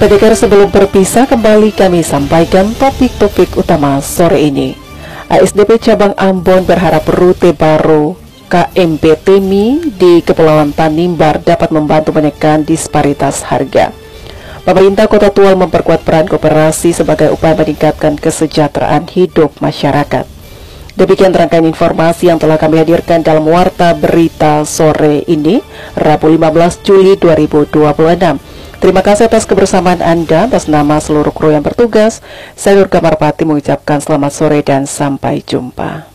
Pendengar, sebelum berpisah kembali kami sampaikan topik-topik utama sore ini. ASDP Cabang Ambon berharap rute baru KMP Temi di Kepulauan Tanimbar dapat membantu menekan disparitas harga. Pemerintah Kota Tual memperkuat peran koperasi sebagai upaya meningkatkan kesejahteraan hidup masyarakat. Demikian rangkaian informasi yang telah kami hadirkan dalam Warta Berita sore ini, Rabu 15 Juli 2026. Terima kasih atas kebersamaan Anda. Atas nama seluruh kru yang bertugas, saya Nurga Marpati mengucapkan selamat sore dan sampai jumpa.